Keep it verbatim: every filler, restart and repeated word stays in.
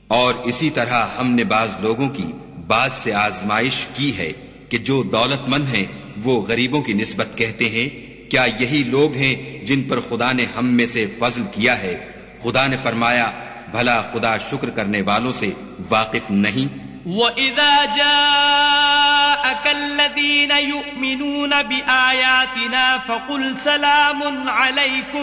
और इसी तरह हमने बाज लोगों की बाज से आजमाइश की है कि जो दौलतमंद हैं वो गरीबों की निस्बत कहते हैं, क्या यही लोग हैं जिन पर खुदा ने हम में से फजल किया है? खुदा ने फरमाया, भला खुदा शुक्र करने वालों से वाकिफ नहीं? वइज़ा जाअकल्लज़ीन युमिनून बिआयातिना फकुल सलामुन अलैकुम